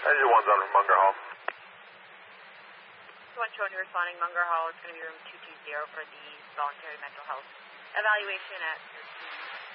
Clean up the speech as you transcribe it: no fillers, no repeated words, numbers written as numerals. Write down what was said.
Engine 1's on Munger Hall. One showing you responding Munger Hall. It's going to be room 220 for the voluntary mental health evaluation at